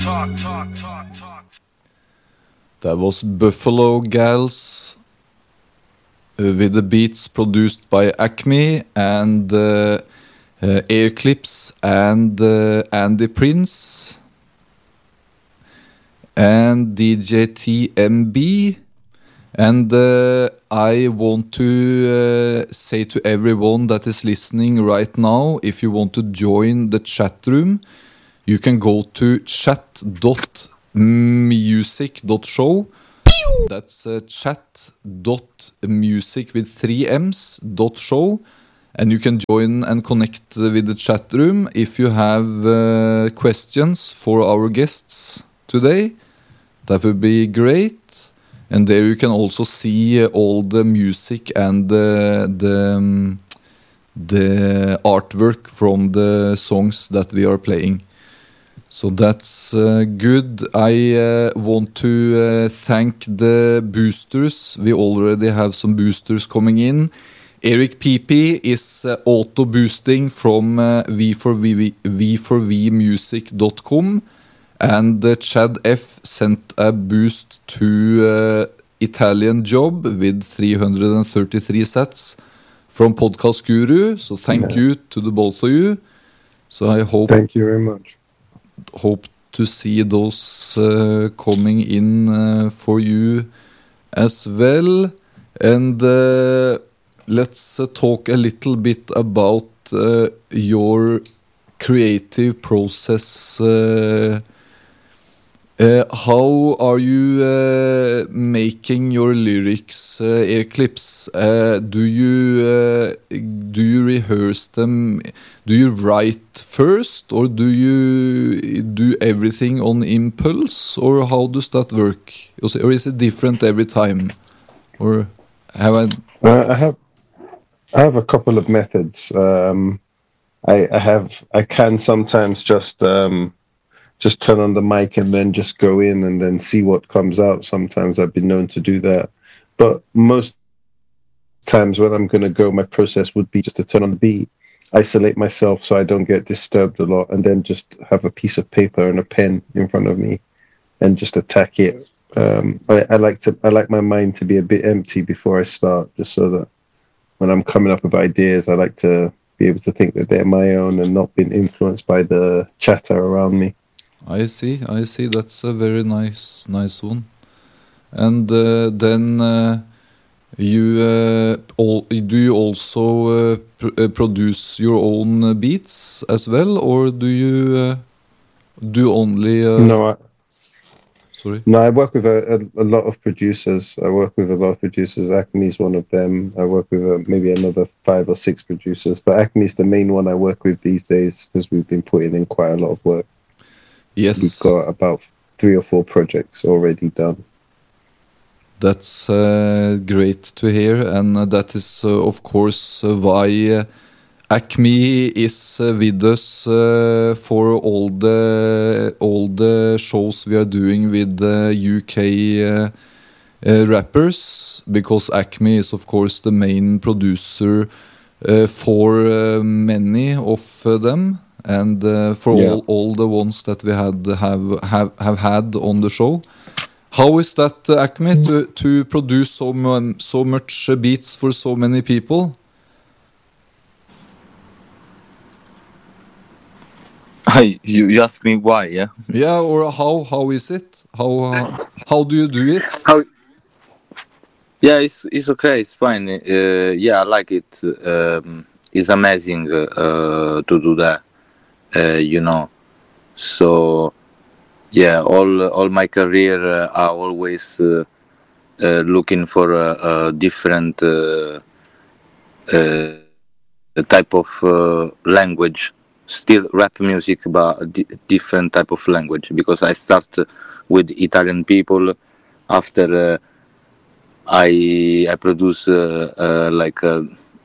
That was Buffalo Gals with the beats produced by Acme and Air Clips and Andy Prince and DJ TMB. And I want to say to everyone that is listening right now, if you want to join the chat room, you can go to chat.music.show. That's chat.music with 3 M's .show. And you can join and connect with the chat room if you have questions for our guests today. That would be great. And there you can also see all the music and the artwork from the songs that we are playing. So that's good. I want to thank the boosters. We already have some boosters coming in. Eric PP is auto-boosting from v4vmusic.com. And Chad F sent a boost to Italian Job with 333 sets from Podcast Guru. So thank you to the both of you. So I hope. Thank you very much. Hope to see those coming in for you as well. And let's talk a little bit about your creative process. How are you making your lyrics, Air Clips? Do you rehearse them? Do you write first, or do you do everything on impulse, or how does that work? Or is it different every time? Or have I have a couple of methods. I can sometimes just turn on the mic and then just go in and then see what comes out. Sometimes I've been known to do that. But most times when I'm going to go, my process would be just to turn on the beat, isolate myself so I don't get disturbed a lot, and then just have a piece of paper and a pen in front of me and just attack it. I like my mind to be a bit empty before I start, just so that when I'm coming up with ideas, I like to be able to think that they're my own and not being influenced by the chatter around me. I see. That's a very nice one. And then do you also produce your own beats as well, or do you do only? No, sorry. No, I work with a lot of producers. Acme is one of them. I work with maybe another 5 or 6 producers, but Acme is the main one I work with these days because we've been putting in quite a lot of work. Yes. We've got about 3 or 4 projects already done. That's great to hear, and that is of course why Acme is with us for all the shows we are doing with UK rappers, because Acme is of course the main producer for many of them. And for all the ones that we have had on the show. How is that, Acme, to produce so much beats for so many people? You ask me why, yeah? Yeah, or how is it? How do you do it? Yeah, it's okay, it's fine. Yeah, I like it. It's amazing to do that. So yeah, all my career I always looking for a different type of language, still rap music, but different type of language, because I start with Italian people. After I produce like a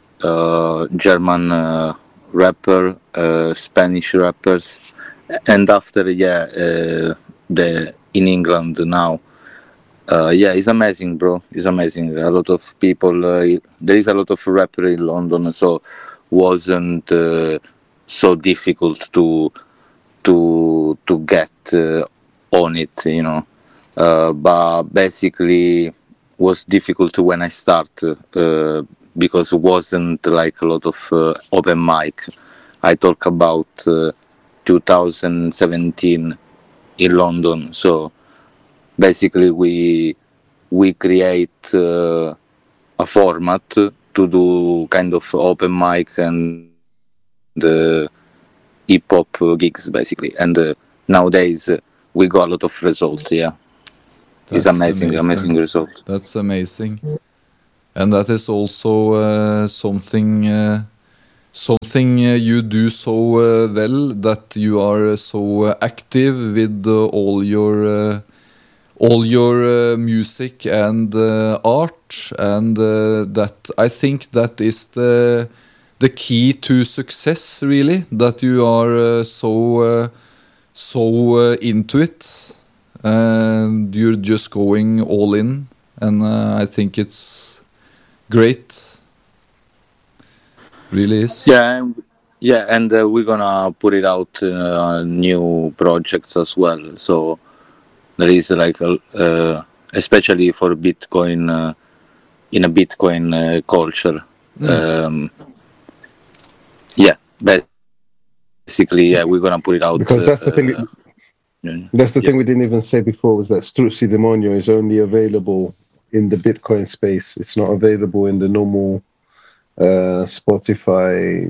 German rapper, Spanish rappers, and after the in England now. It's amazing, bro. It's amazing. A lot of people. There is a lot of rapper in London, so wasn't so difficult to get on it, you know. But basically was difficult when I start because it wasn't like a lot of open mic. I talk about 2017 in London. So basically we create a format to do kind of open mic and hip hop gigs basically. And nowadays we got a lot of results. Yeah. It's amazing result. That's amazing, and that is also something you do so well, that you are so active with all your music and art, and that I think that is the key to success, really. That you are so into it. And you're just going all in, and I think it's great. Really is. Yeah, and we're gonna put it out new projects as well. So there is like especially for Bitcoin in a Bitcoin culture. Basically, we're gonna put it out because that's the thing. That's the thing we didn't even say before, was that Struzzi Demonio is only available in the Bitcoin space. It's not available in the normal Spotify,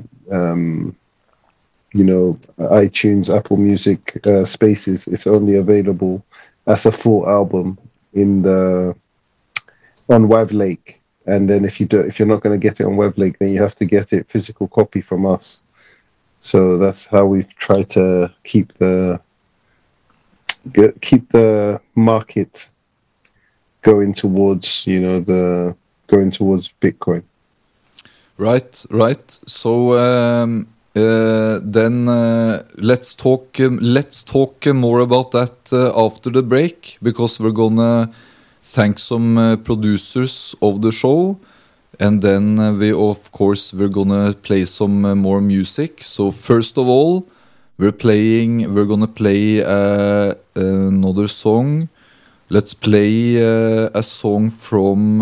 iTunes, Apple Music spaces. It's only available as a full album on Wavlake. And then if you're not going to get it on Wavlake, then you have to get it physical copy from us. So that's how we've tried to keep the market going towards Bitcoin. Right. So then let's talk more about that after the break, because we're gonna thank some producers of the show, and then we're gonna play some more music. So first of all, we're gonna play another song. Let's play a song from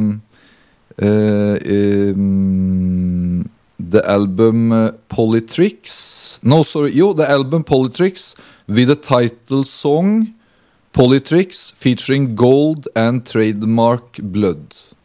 the album Polytrix. The album Polytrix, with the title song Polytrix featuring Gold and Trademark Blood.